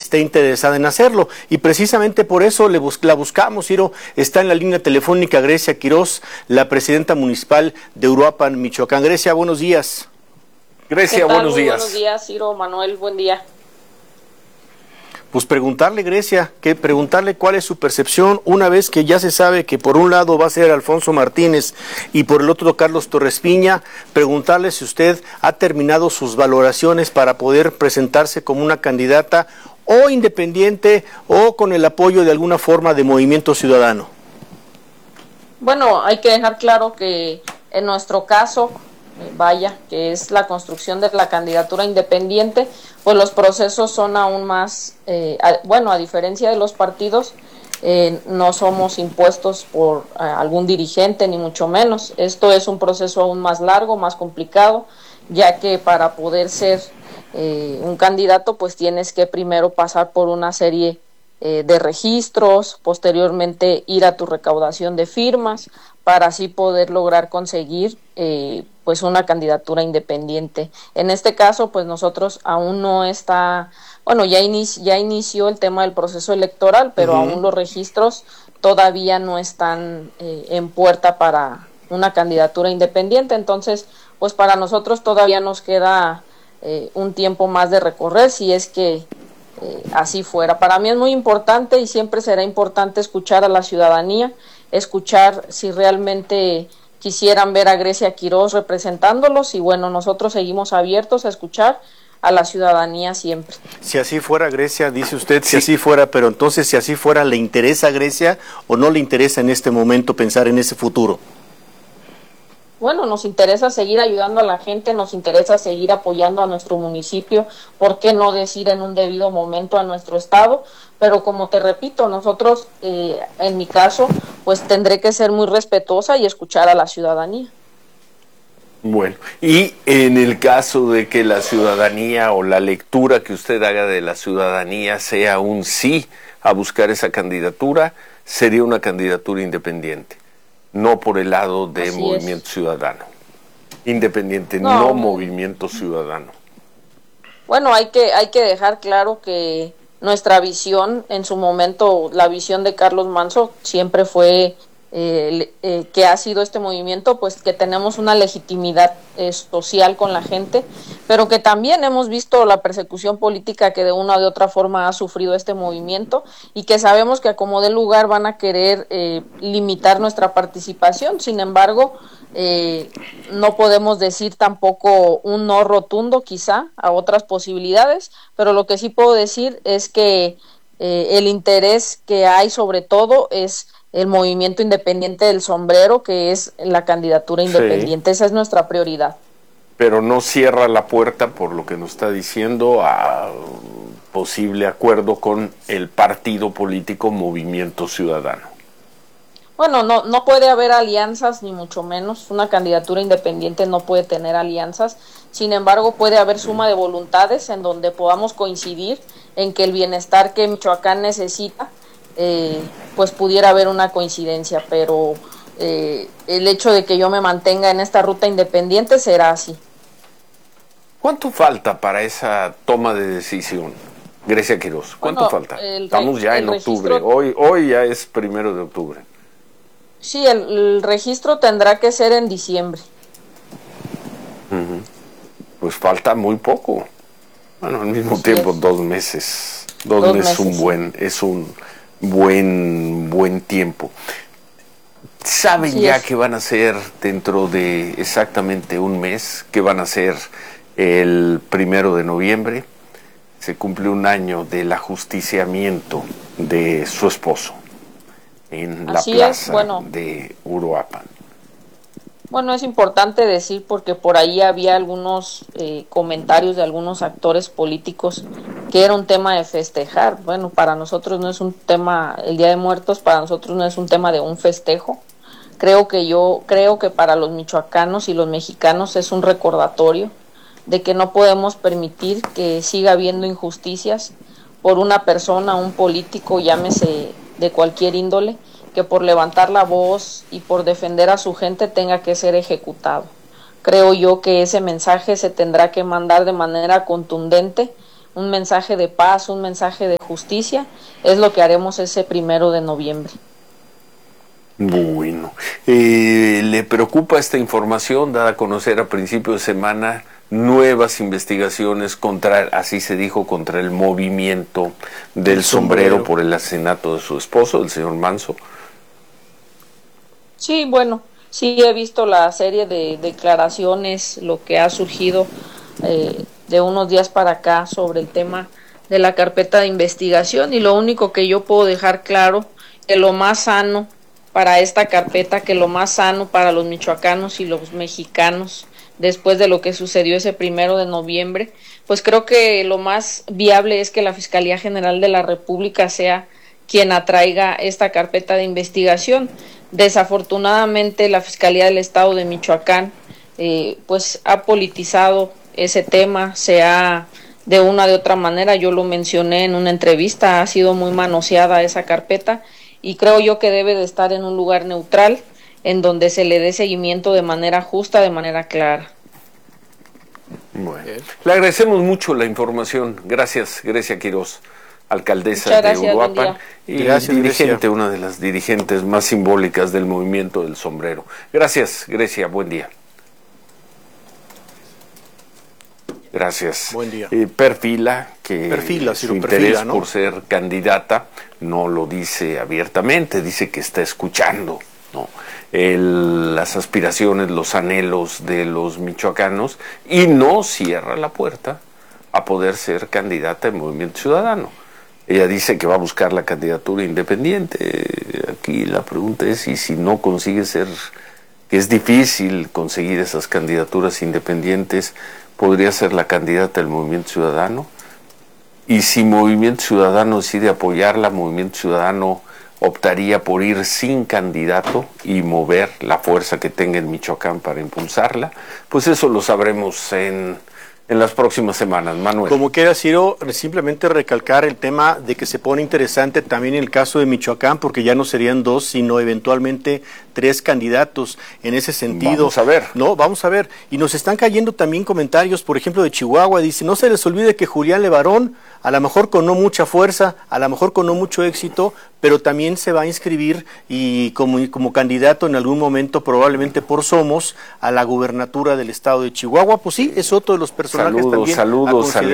esté interesada en hacerlo. Y precisamente por eso la buscamos, Ciro. Está en la línea telefónica Grecia Quiroz, la presidenta municipal de Uruapan, Michoacán. Grecia, buenos días. Grecia, buenos días. Buenos días, Ciro, Manuel, buen día. Pues preguntarle, Grecia, preguntarle cuál es su percepción una vez que ya se sabe que por un lado va a ser Alfonso Martínez y por el otro Carlos Torres Piña, preguntarle si usted ha terminado sus valoraciones para poder presentarse como una candidata o independiente o con el apoyo de alguna forma de Movimiento Ciudadano. Bueno, hay que dejar claro que en nuestro caso, que es la construcción de la candidatura independiente, pues los procesos son aún más, a diferencia de los partidos, no somos impuestos por algún dirigente, ni mucho menos. Esto es un proceso aún más largo, más complicado, ya que para poder ser un candidato, pues tienes que primero pasar por una serie de registros, posteriormente ir a tu recaudación de firmas, para así poder lograr conseguir pues una candidatura independiente. En este caso, pues nosotros aún no está, ya inició el tema del proceso electoral, pero aún los registros todavía no están en puerta para una candidatura independiente. Entonces, pues para nosotros todavía nos queda un tiempo más de recorrer, si es que así fuera. Para mí es muy importante y siempre será importante escuchar a la ciudadanía, escuchar si realmente quisieran ver a Grecia Quiroz representándolos, y bueno, nosotros seguimos abiertos a escuchar a la ciudadanía siempre. Si así fuera, Grecia, dice usted, si así fuera, pero entonces si así fuera, ¿le interesa a Grecia o no le interesa en este momento pensar en ese futuro? Bueno, nos interesa seguir ayudando a la gente, nos interesa seguir apoyando a nuestro municipio, ¿por qué no decir en un debido momento a nuestro estado? Pero como te repito, nosotros, en mi caso, pues tendré que ser muy respetuosa y escuchar a la ciudadanía. Bueno, y en el caso de que la ciudadanía o la lectura que usted haga de la ciudadanía sea un sí a buscar esa candidatura, sería una candidatura independiente. No por el lado de Movimiento Ciudadano. Independiente, no Movimiento Ciudadano. Bueno, hay que dejar claro que nuestra visión, en su momento, la visión de Carlos Manso, siempre fue que ha sido este movimiento, pues que tenemos una legitimidad social con la gente, pero que también hemos visto la persecución política que de una o de otra forma ha sufrido este movimiento, y que sabemos que a como dé lugar van a querer limitar nuestra participación. Sin embargo, no podemos decir tampoco un no rotundo quizá a otras posibilidades, pero lo que sí puedo decir es que el interés que hay sobre todo es el movimiento independiente del sombrero, que es la candidatura independiente. Esa es nuestra prioridad. Pero no cierra la puerta, por lo que nos está diciendo, a posible acuerdo con el partido político Movimiento Ciudadano. Bueno, no puede haber alianzas, ni mucho menos. Una candidatura independiente no puede tener alianzas. Sin embargo, puede haber suma de voluntades en donde podamos coincidir en que el bienestar que Michoacán necesita, pues pudiera haber una coincidencia, pero el hecho de que yo me mantenga en esta ruta independiente será así. ¿Cuánto falta para esa toma de decisión, Grecia Quiroz? ¿Cuánto falta? Estamos ya en octubre, hoy ya es 1 de octubre. Sí, el registro tendrá que ser en diciembre. Pues falta muy poco. Bueno, al mismo tiempo, 2 meses. 2 meses es un buen tiempo. ¿Saben ya qué van a hacer dentro de exactamente un mes? ¿Qué van a hacer el 1 de noviembre? Se cumple 1 año del ajusticiamiento de su esposo en la plaza de Uruapan. Bueno, es importante decir, porque por ahí había algunos comentarios de algunos actores políticos que era un tema de festejar. Bueno, para nosotros no es un tema, el Día de Muertos para nosotros no es un tema de un festejo. Creo que para los michoacanos y los mexicanos es un recordatorio de que no podemos permitir que siga habiendo injusticias por una persona, un político, llámese de cualquier índole, que por levantar la voz y por defender a su gente tenga que ser ejecutado. Creo yo que ese mensaje se tendrá que mandar de manera contundente un mensaje de paz, un mensaje de justicia, es lo que haremos ese 1 de noviembre. Bueno, ¿le preocupa esta información dada a conocer a principio de semana nuevas investigaciones contra, así se dijo, contra el movimiento del sombrero por el asesinato de su esposo, el señor Manso? Sí, bueno, sí he visto la serie de declaraciones, lo que ha surgido de unos días para acá sobre el tema de la carpeta de investigación, y lo único que yo puedo dejar claro, que lo más sano para esta carpeta, que lo más sano para los michoacanos y los mexicanos, después de lo que sucedió ese 1 de noviembre, pues creo que lo más viable es que la Fiscalía General de la República sea quien atraiga esta carpeta de investigación. Desafortunadamente la Fiscalía del Estado de Michoacán pues ha politizado ese tema, se ha de una de otra manera, yo lo mencioné en una entrevista, ha sido muy manoseada esa carpeta, y creo yo que debe de estar en un lugar neutral, en donde se le dé seguimiento de manera justa, de manera clara. Bueno, le agradecemos mucho la información. Gracias, Grecia Quiroz, alcaldesa de Uruapan y dirigente, una de las dirigentes más simbólicas del movimiento del sombrero. Gracias, Grecia, buen día. Gracias. Buen día. Perfila que su interés, ¿no?, por ser candidata no lo dice abiertamente, dice que está escuchando, ¿no?, las aspiraciones, los anhelos de los michoacanos, y no cierra la puerta a poder ser candidata en Movimiento Ciudadano. Ella dice que va a buscar la candidatura independiente. Aquí la pregunta es, ¿y si no consigue ser, que es difícil conseguir esas candidaturas independientes, podría ser la candidata del Movimiento Ciudadano? Y si Movimiento Ciudadano decide apoyarla, Movimiento Ciudadano optaría por ir sin candidato y mover la fuerza que tenga en Michoacán para impulsarla. Pues eso lo sabremos en las próximas semanas, Manuel. Como quiera, Ciro, simplemente recalcar el tema de que se pone interesante también el caso de Michoacán, porque ya no serían 2, sino eventualmente 3 candidatos en ese sentido. Vamos a ver. No, vamos a ver. Y nos están cayendo también comentarios, por ejemplo, de Chihuahua. Dice, no se les olvide que Julián Levarón, a lo mejor con no mucha fuerza, a lo mejor con no mucho éxito, pero también se va a inscribir y como candidato en algún momento, probablemente por Somos, a la gubernatura del estado de Chihuahua. Pues sí, es otro de los personajes también. Saludos al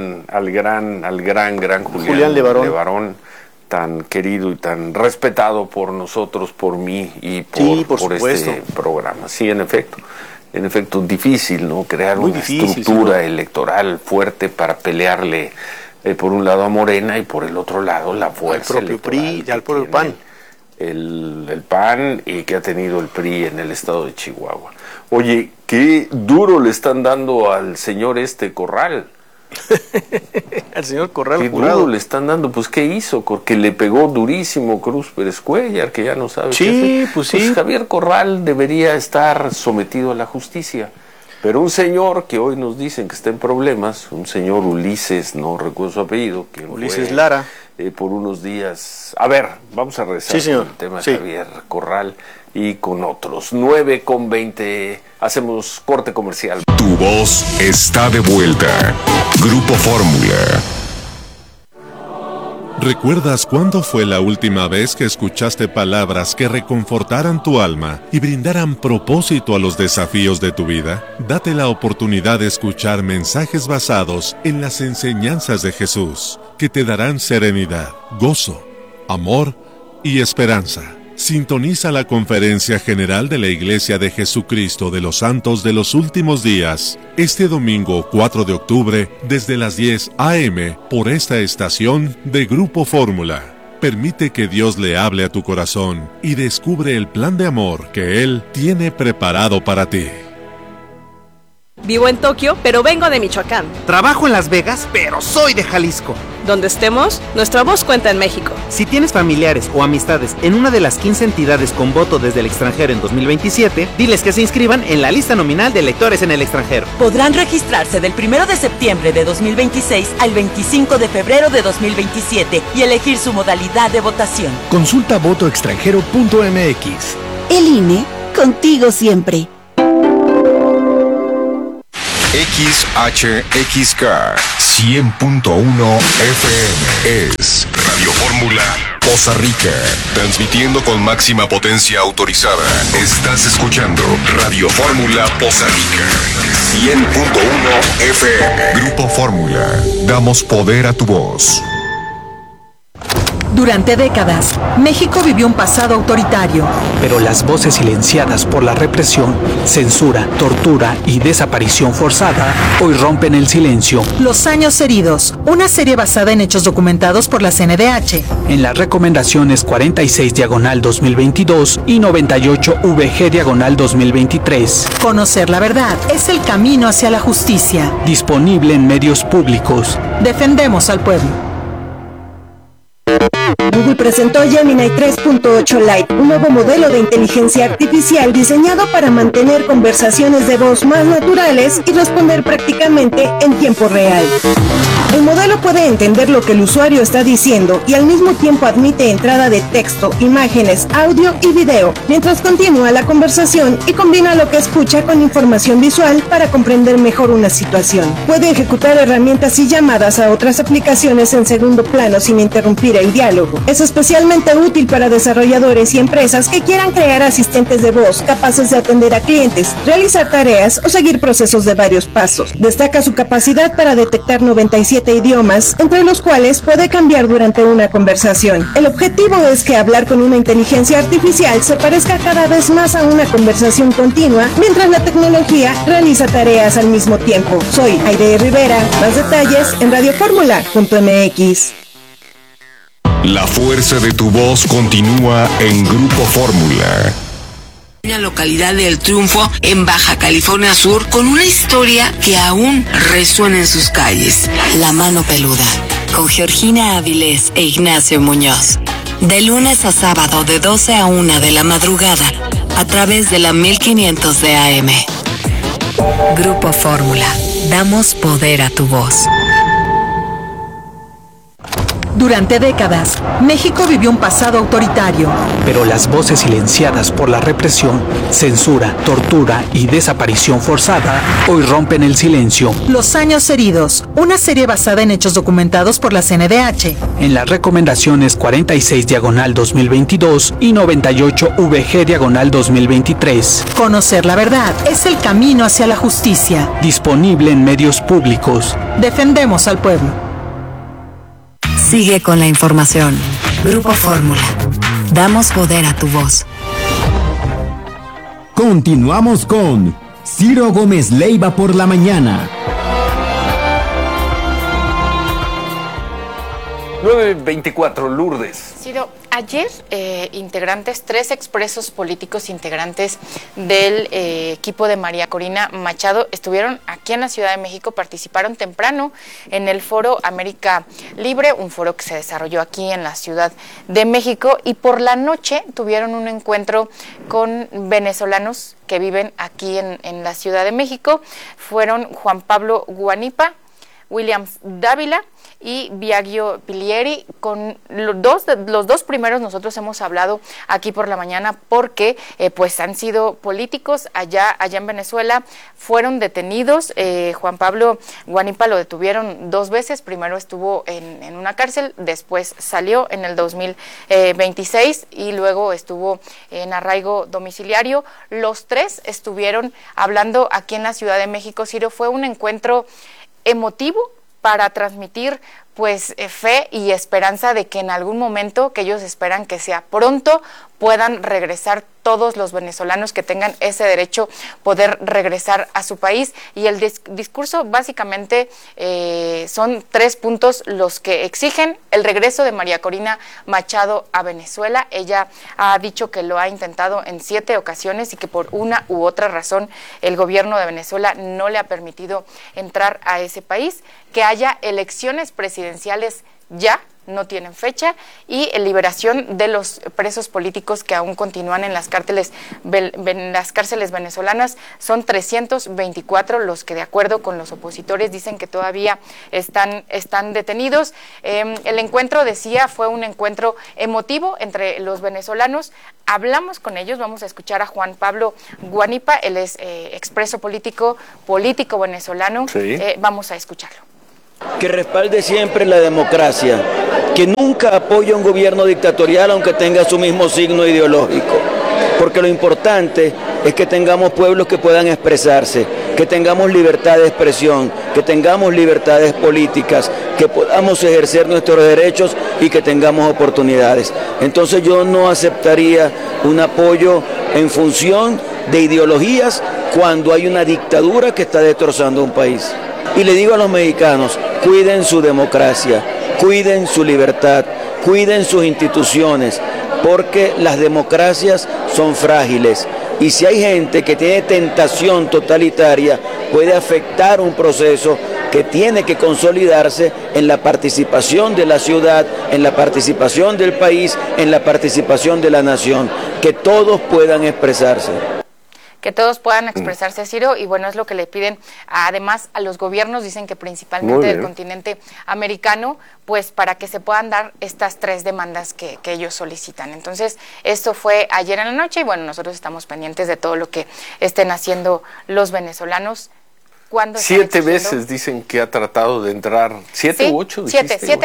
gran Julián Levarón, tan querido y tan respetado por nosotros, por mí y por este programa. Sí, en efecto, difícil, ¿no?, crear muy una estructura electoral fuerte para pelearle por un lado a Morena y por el otro lado la fuerza al propio PRI y al propio PAN. El PAN, y que ha tenido el PRI en el estado de Chihuahua. Oye, qué duro le están dando al señor Corral. Al señor Corral qué Jurado. Duro le están dando, pues ¿qué hizo? Porque le pegó durísimo Cruz Pérez Cuéllar, que ya no sabe qué hacer. Pues sí. Javier Corral debería estar sometido a la justicia. Pero un señor que hoy nos dicen que está en problemas, un señor Ulises, no recuerdo su apellido, que Ulises Lara, por unos días. A ver, vamos a regresar con el tema de Javier Corral y con otros. 9:20, hacemos corte comercial. Tu voz está de vuelta. Grupo Fórmula. ¿Recuerdas cuándo fue la última vez que escuchaste palabras que reconfortaran tu alma y brindaran propósito a los desafíos de tu vida? Date la oportunidad de escuchar mensajes basados en las enseñanzas de Jesús, que te darán serenidad, gozo, amor y esperanza. Sintoniza la Conferencia General de la Iglesia de Jesucristo de los Santos de los Últimos Días, este domingo 4 de octubre, desde las 10 a.m., por esta estación de Grupo Fórmula. Permite que Dios le hable a tu corazón y descubre el plan de amor que Él tiene preparado para ti. Vivo en Tokio, pero vengo de Michoacán. Trabajo en Las Vegas, pero soy de Jalisco. Donde estemos, nuestra voz cuenta en México. Si tienes familiares o amistades en una de las 15 entidades con voto desde el extranjero en 2027, diles que se inscriban en la lista nominal de electores en el extranjero. Podrán registrarse del 1 de septiembre de 2026 al 25 de febrero de 2027 y elegir su modalidad de votación. Consulta votoextranjero.mx. El INE, contigo siempre. XHXK 100.1 FM es Radio Fórmula Poza Rica, transmitiendo con máxima potencia autorizada. Estás escuchando Radio Fórmula Poza Rica 100.1 FM. Grupo Fórmula, damos poder a tu voz. Durante décadas, México vivió un pasado autoritario. Pero las voces silenciadas por la represión, censura, tortura y desaparición forzada hoy rompen el silencio. Los años heridos, una serie basada en hechos documentados por la CNDH. En las recomendaciones 46/2022 y 98VG/2023. Conocer la verdad es el camino hacia la justicia. Disponible en medios públicos. Defendemos al pueblo. Google presentó Gemini 3.8 Lite, un nuevo modelo de inteligencia artificial diseñado para mantener conversaciones de voz más naturales y responder prácticamente en tiempo real. El modelo puede entender lo que el usuario está diciendo y al mismo tiempo admite entrada de texto, imágenes, audio y video, mientras continúa la conversación y combina lo que escucha con información visual para comprender mejor una situación. Puede ejecutar herramientas y llamadas a otras aplicaciones en segundo plano sin interrumpir el diálogo. Es especialmente útil para desarrolladores y empresas que quieran crear asistentes de voz capaces de atender a clientes, realizar tareas o seguir procesos de varios pasos. Destaca su capacidad para detectar 97 idiomas, entre los cuales puede cambiar durante una conversación. El objetivo es que hablar con una inteligencia artificial se parezca cada vez más a una conversación continua, mientras la tecnología realiza tareas al mismo tiempo. Soy Aide Rivera. Más detalles en radioformula.mx. La fuerza de tu voz continúa en Grupo Fórmula. Una localidad del Triunfo en Baja California Sur con una historia que aún resuena en sus calles. La Mano Peluda, con Georgina Avilés e Ignacio Muñoz. De lunes a sábado de 12 a 1 de la madrugada a través de la 1500 de AM. Grupo Fórmula, damos poder a tu voz. Durante décadas, México vivió un pasado autoritario. Pero las voces silenciadas por la represión, censura, tortura y desaparición forzada hoy rompen el silencio. Los años heridos, una serie basada en hechos documentados por la CNDH. En las recomendaciones 46/2022 y 98VG/2023. Conocer la verdad es el camino hacia la justicia. Disponible en medios públicos. Defendemos al pueblo. Sigue con la información. Grupo Fórmula. Damos poder a tu voz. Continuamos con Ciro Gómez Leiva por la mañana. 9:24, Lourdes. Ciro, ayer tres expresos políticos integrantes del equipo de María Corina Machado estuvieron aquí en la Ciudad de México, participaron temprano en el Foro América Libre, un foro que se desarrolló aquí en la Ciudad de México, y por la noche tuvieron un encuentro con venezolanos que viven aquí en la Ciudad de México. Fueron Juan Pablo Guanipa, Williams Dávila y Biagio Pilieri. Con los dos primeros nosotros hemos hablado aquí por la mañana porque pues han sido políticos allá en Venezuela, fueron detenidos. Juan Pablo Guanipa lo detuvieron 2 veces, primero estuvo en una cárcel, después salió en el 2026 y luego estuvo en arraigo domiciliario. Los 3 estuvieron hablando aquí en la Ciudad de México. Ciro, fue un encuentro emotivo para transmitir pues fe y esperanza de que en algún momento, que ellos esperan que sea pronto, puedan regresar todos los venezolanos que tengan ese derecho, poder regresar a su país. Y el discurso básicamente son 3 puntos los que exigen el regreso de María Corina Machado a Venezuela. Ella ha dicho que lo ha intentado en 7 ocasiones y que por una u otra razón el gobierno de Venezuela no le ha permitido entrar a ese país, que haya elecciones presidenciales ya, no tienen fecha, y liberación de los presos políticos que aún continúan en las cárceles venezolanas. Son 324 los que, de acuerdo con los opositores, dicen que todavía están detenidos. El encuentro, decía, fue un encuentro emotivo entre los venezolanos. Hablamos con ellos, vamos a escuchar a Juan Pablo Guanipa, él es expreso político venezolano. Sí. Vamos a escucharlo. Que respalde siempre la democracia, que nunca apoye a un gobierno dictatorial aunque tenga su mismo signo ideológico, porque lo importante es que tengamos pueblos que puedan expresarse, que tengamos libertad de expresión, que tengamos libertades políticas, que podamos ejercer nuestros derechos y que tengamos oportunidades. Entonces yo no aceptaría un apoyo en función de ideologías cuando hay una dictadura que está destrozando un país. Y le digo a los mexicanos, cuiden su democracia, cuiden su libertad, cuiden sus instituciones, porque las democracias son frágiles. Y si hay gente que tiene tentación totalitaria, puede afectar un proceso que tiene que consolidarse en la participación de la ciudad, en la participación del país, en la participación de la nación, que todos puedan expresarse. Que todos puedan expresarse, Ciro, y bueno, es lo que le piden además a los gobiernos, dicen que principalmente del continente americano, pues para que se puedan dar estas 3 demandas que ellos solicitan. Entonces, esto fue ayer en la noche y bueno, nosotros estamos pendientes de todo lo que estén haciendo los venezolanos. 7 veces dicen que ha tratado de entrar, 7 u 8, dijiste. 7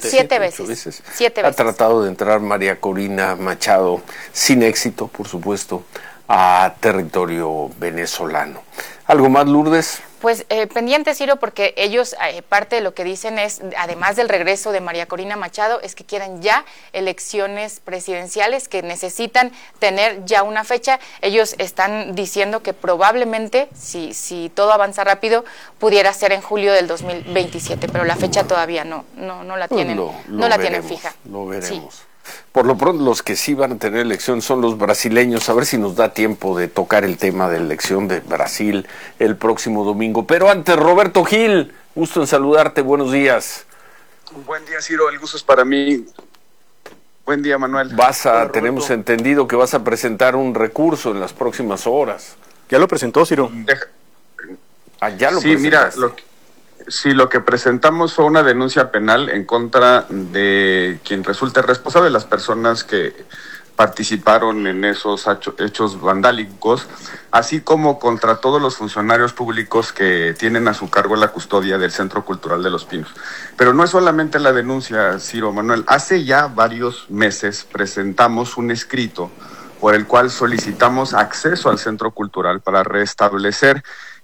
veces. Ha tratado de entrar María Corina Machado, sin éxito, por supuesto, a territorio venezolano. ¿Algo más, Lourdes? Pues pendiente, Ciro, porque ellos parte de lo que dicen es, además del regreso de María Corina Machado, es que quieren ya elecciones presidenciales, que necesitan tener ya una fecha. Ellos están diciendo que probablemente, si todo avanza rápido, pudiera ser en julio del 2027, pero la fecha todavía no la tienen, tienen fija. Lo veremos. Sí. Por lo pronto, los que sí van a tener elección son los brasileños. A ver si nos da tiempo de tocar el tema de elección de Brasil el próximo domingo. Pero antes, Roberto Gil, gusto en saludarte. Buenos días. Buen día, Ciro. El gusto es para mí. Buen día, Manuel. Tenemos entendido que vas a presentar un recurso en las próximas horas. ¿Ya lo presentó, Ciro? Ya lo presentaste. Mira, lo que presentamos fue una denuncia penal en contra de quien resulte responsable, las personas que participaron en esos hechos vandálicos, así como contra todos los funcionarios públicos que tienen a su cargo la custodia del Centro Cultural de Los Pinos. Pero no es solamente la denuncia, Ciro Manuel. Hace ya varios meses presentamos un escrito por el cual solicitamos acceso al Centro Cultural para restablecer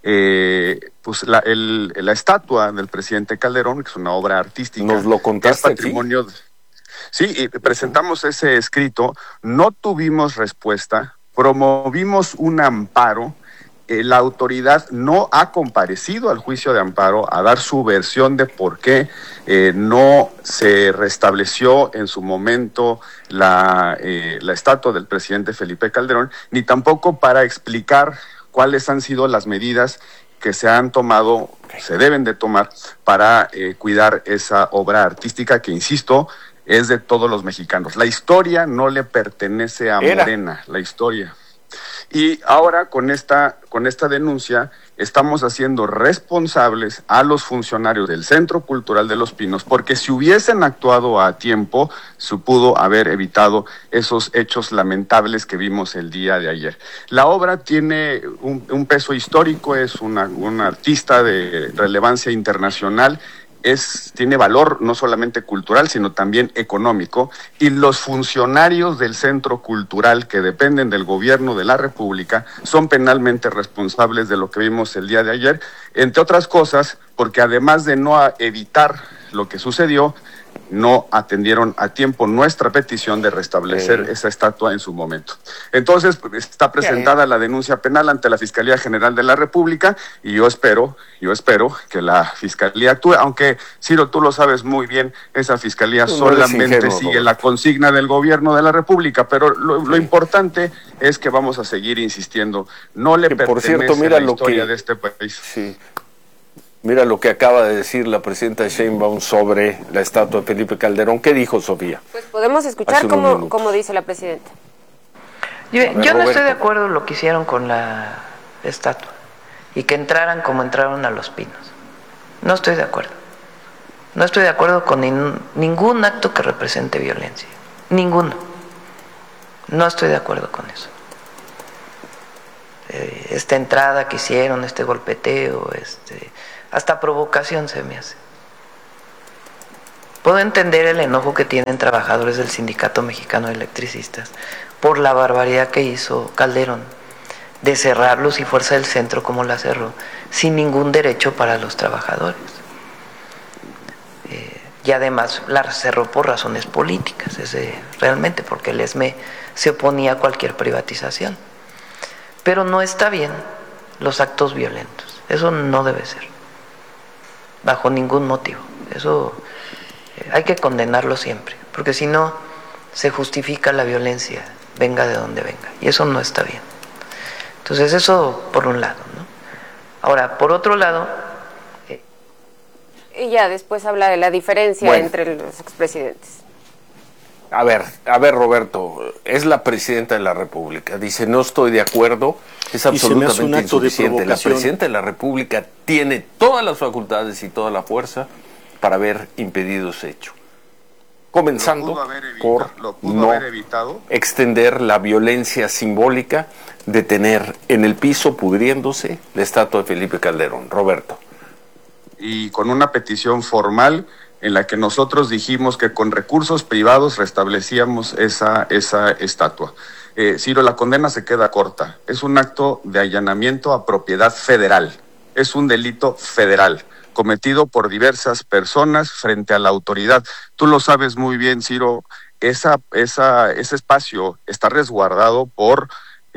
la estatua del presidente Calderón, que es una obra artística. Nos lo contaste. Es patrimonio. Sí, presentamos ese escrito, no tuvimos respuesta, promovimos un amparo, la autoridad no ha comparecido al juicio de amparo a dar su versión de por qué no se restableció en su momento la estatua del presidente Felipe Calderón, ni tampoco para explicar cuáles han sido las medidas que se han tomado, se deben de tomar para cuidar esa obra artística que, insisto, es de todos los mexicanos. La historia no le pertenece a Morena, la historia. Y ahora con esta denuncia estamos haciendo responsables a los funcionarios del Centro Cultural de Los Pinos, porque si hubiesen actuado a tiempo, se pudo haber evitado esos hechos lamentables que vimos el día de ayer. La obra tiene un peso histórico, es una artista de relevancia internacional, tiene valor no solamente cultural, sino también económico, y los funcionarios del Centro Cultural que dependen del gobierno de la República son penalmente responsables de lo que vimos el día de ayer, entre otras cosas, porque además de no evitar lo que sucedió, no atendieron a tiempo nuestra petición de restablecer esa estatua en su momento. Entonces, está presentada la denuncia penal ante la Fiscalía General de la República y yo espero que la Fiscalía actúe, aunque, Ciro, tú lo sabes muy bien, esa Fiscalía solamente sigue la consigna del gobierno de la República, pero lo importante es que vamos a seguir insistiendo. No le pertenece la historia de este país. Sí. Mira lo que acaba de decir la presidenta Sheinbaum sobre la estatua de Felipe Calderón. ¿Qué dijo, Sofía? Pues podemos escuchar cómo dice la presidenta. Yo no estoy de acuerdo en lo que hicieron con la estatua y que entraran como entraron a Los Pinos. No estoy de acuerdo. No estoy de acuerdo con ningún acto que represente violencia. Ninguno. No estoy de acuerdo con eso. Esta entrada que hicieron, este golpeteo, hasta provocación se me hace. Puedo entender el enojo que tienen trabajadores del Sindicato Mexicano de Electricistas por la barbaridad que hizo Calderón de cerrar Luz y Fuerza del Centro como la cerró, sin ningún derecho para los trabajadores. Y además la cerró por razones políticas, realmente, porque el ESME se oponía a cualquier privatización. Pero no está bien los actos violentos, eso no debe ser, bajo ningún motivo. Eso hay que condenarlo siempre, porque si no se justifica la violencia, venga de donde venga, y eso no está bien. Entonces eso por un lado, ¿no? Ahora, por otro lado... Y ya después habla de la diferencia entre los expresidentes. A ver, Roberto, es la presidenta de la República. Dice, no estoy de acuerdo, es absolutamente insuficiente. La presidenta de la República tiene todas las facultades y toda la fuerza para haber impedido ese hecho. Comenzando por no extender la violencia simbólica de tener en el piso pudriéndose la estatua de Felipe Calderón. Roberto. Y con una petición formal en la que nosotros dijimos que con recursos privados restablecíamos esa estatua. Ciro, la condena se queda corta. Es un acto de allanamiento a propiedad federal. Es un delito federal cometido por diversas personas frente a la autoridad. Tú lo sabes muy bien, Ciro, ese espacio está resguardado por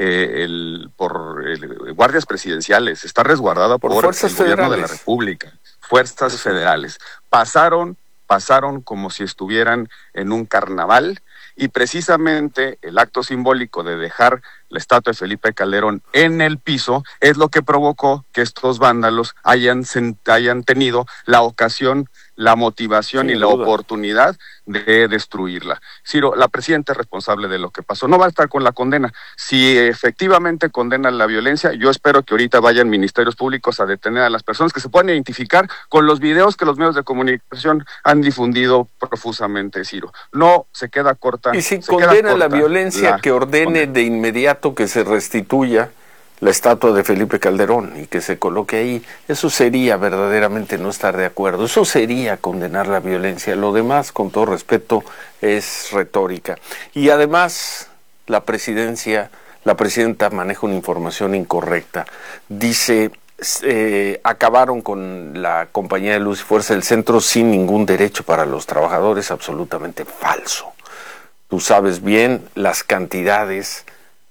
guardias presidenciales, está resguardada por el gobierno de la República, fuerzas federales. Pasaron como si estuvieran en un carnaval, y precisamente el acto simbólico de dejar la estatua de Felipe Calderón en el piso es lo que provocó que estos vándalos hayan tenido la ocasión, la motivación y la oportunidad de destruirla. Ciro, la presidenta es responsable de lo que pasó. No va a estar con la condena. Si efectivamente condenan la violencia, yo espero que ahorita vayan ministerios públicos a detener a las personas que se puedan identificar con los videos que los medios de comunicación han difundido profusamente, Ciro. No se queda corta. Y si condena la violencia, que ordene de inmediato que se restituya la estatua de Felipe Calderón y que se coloque ahí. Eso sería verdaderamente no estar de acuerdo. Eso sería condenar la violencia. Lo demás, con todo respeto, es retórica. Y además, la presidenta maneja una información incorrecta. Dice, acabaron con la Compañía de Luz y Fuerza del Centro sin ningún derecho para los trabajadores. Absolutamente falso. Tú sabes bien las cantidades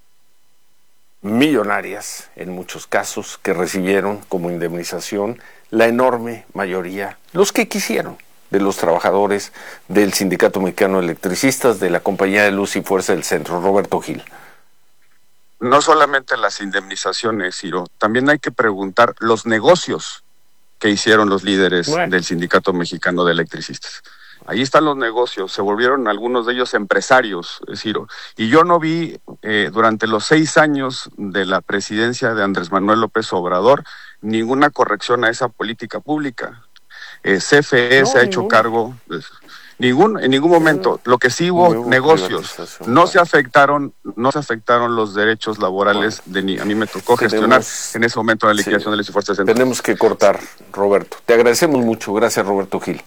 millonarias, en muchos casos, que recibieron como indemnización la enorme mayoría, los que quisieron, de los trabajadores del Sindicato Mexicano de Electricistas, de la Compañía de Luz y Fuerza del Centro. Roberto Gil. No solamente las indemnizaciones, Ciro, también hay que preguntar los negocios que hicieron los líderes del Sindicato Mexicano de Electricistas. Ahí están los negocios, se volvieron algunos de ellos empresarios, Ciro. Y yo no vi durante los 6 años de la presidencia de Andrés Manuel López Obrador ninguna corrección a esa política pública. CFE se ha hecho cargo, en ningún momento. Lo que sí hubo negocios, no se afectaron los derechos laborales a mí me tocó gestionar en ese momento la liquidación de las fuerzas de centro. Tenemos que cortar, Roberto. Te agradecemos mucho, gracias, Roberto Gil.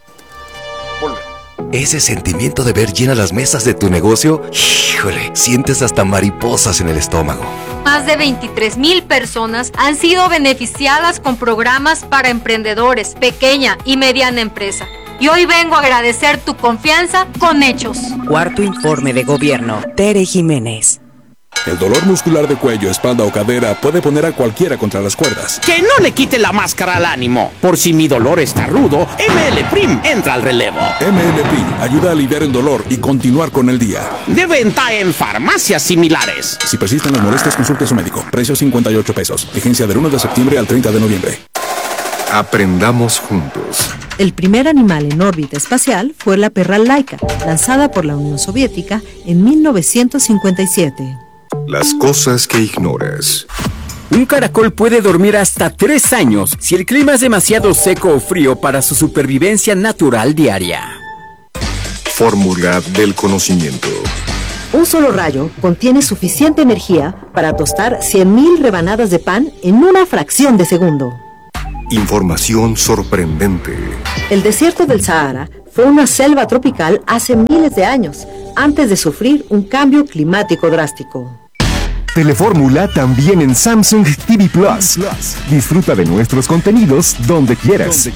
Ese sentimiento de ver llenas las mesas de tu negocio, híjole, sientes hasta mariposas en el estómago. Más de 23,000 personas han sido beneficiadas con programas para emprendedores, pequeña y mediana empresa. Y hoy vengo a agradecer tu confianza con hechos. Cuarto informe de gobierno. Tere Jiménez. El dolor muscular de cuello, espalda o cadera puede poner a cualquiera contra las cuerdas. Que no le quite la máscara al ánimo. Por si mi dolor está rudo, ML Prim entra al relevo. ML Prim ayuda a aliviar el dolor y continuar con el día. De venta en farmacias similares. Si persisten las molestias, consulte a su médico. Precio $58. Vigencia del 1 de septiembre al 30 de noviembre. Aprendamos juntos. El primer animal en órbita espacial fue la perra Laika, lanzada por la Unión Soviética en 1957. Las cosas que ignoras. Un caracol puede dormir hasta 3 años si el clima es demasiado seco o frío para su supervivencia natural diaria. Fórmula del conocimiento. Un solo rayo contiene suficiente energía para tostar 100.000 rebanadas de pan en una fracción de segundo. Información sorprendente. El desierto del Sahara fue una selva tropical hace miles de años, antes de sufrir un cambio climático drástico. Telefórmula también en Samsung TV Plus. Disfruta de nuestros contenidos donde quieras.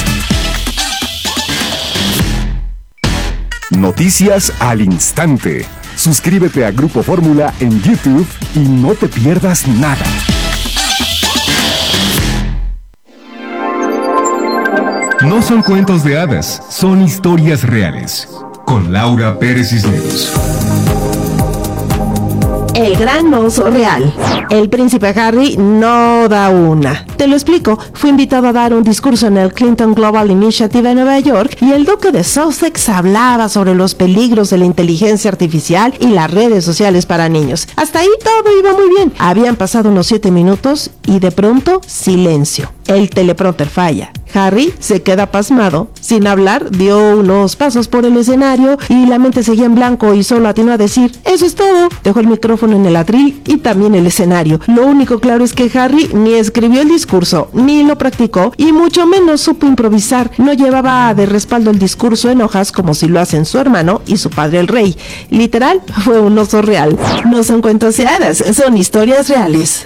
Noticias al instante. Suscríbete a Grupo Fórmula en YouTube y no te pierdas nada. No son cuentos de hadas, son historias reales. Con Laura Pérez Cisneros. El gran oso real. El príncipe Harry no da una. Te lo explico. Fue invitado a dar un discurso en el Clinton Global Initiative en Nueva York y el duque de Sussex hablaba sobre los peligros de la inteligencia artificial y las redes sociales para niños. Hasta ahí todo iba muy bien. Habían pasado unos 7 minutos y de pronto silencio. El teleprompter falla. Harry se queda pasmado. Sin hablar, dio unos pasos por el escenario y la mente seguía en blanco y solo atinó a decir: eso es todo. Dejó el micrófono en el atril y también el escenario. Lo único claro es que Harry ni escribió el discurso, ni lo practicó y mucho menos supo improvisar. No llevaba de respaldo el discurso en hojas como si lo hacen su hermano y su padre el rey. Literal, fue un oso real. No son cuentos de hadas, son historias reales.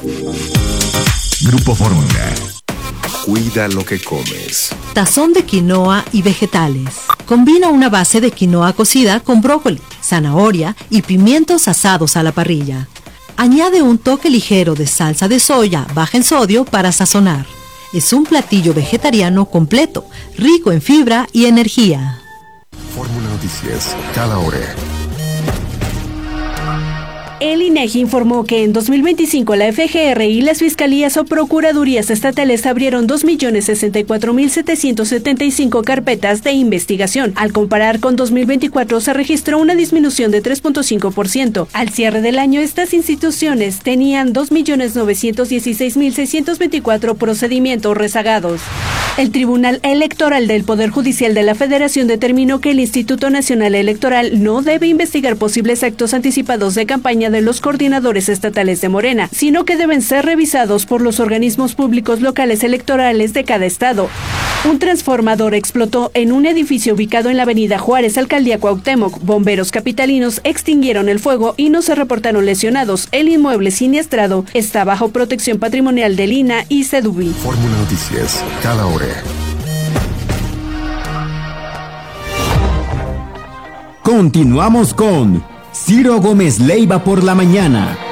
Grupo Fórmula. Cuida lo que comes. Tazón de quinoa y vegetales. Combina una base de quinoa cocida con brócoli, zanahoria y pimientos asados a la parrilla. Añade un toque ligero de salsa de soya baja en sodio para sazonar. Es un platillo vegetariano completo, rico en fibra y energía. Fórmula Noticias, cada hora. El INEGI informó que en 2025 la FGR y las fiscalías o procuradurías estatales abrieron 2.064.775 carpetas de investigación. Al comparar con 2024 se registró una disminución de 3.5%. Al cierre del año, estas instituciones tenían 2.916.624 procedimientos rezagados. El Tribunal Electoral del Poder Judicial de la Federación determinó que el Instituto Nacional Electoral no debe investigar posibles actos anticipados de campaña de los coordinadores estatales de Morena, sino que deben ser revisados por los organismos públicos locales electorales de cada estado. Un transformador explotó en un edificio ubicado en la avenida Juárez, Alcaldía Cuauhtémoc. Bomberos capitalinos extinguieron el fuego y no se reportaron lesionados. El inmueble siniestrado está bajo protección patrimonial del INAH y Sedubi. Fórmula Noticias, cada hora. Continuamos con Ciro Gómez Leiva por la mañana.